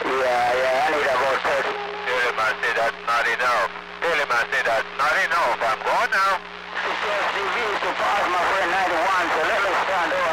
Yeah, I need about 30. Tell him I say that's not enough. Tell him I say that's not enough. I'm going now. CCSTV to pass my friend 91, so let me stand over.